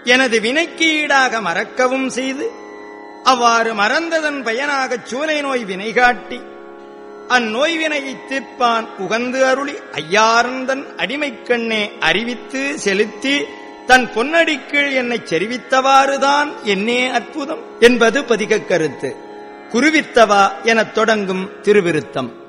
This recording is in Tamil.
எனது வினைக்கு ஈடாக மறக்கவும் செய்து அவ்வாறு மறந்ததன் பயனாகச் சூலை நோய் வினை காட்டி அந்நோய் வினையைத் தீர்ப்பான் உகந்து அருளி ஐயாரந்தன் அடிமைக்கண்ணே அறிவித்து செலுத்தி தன் பொன்னடிக்கீழ் என்னைச் செறிவித்தவாறுதான் என்னே அற்புதம் என்பது பதிகக் கருத்து. குருவித்தவா எனத் தொடங்கும் திருவிருத்தம்.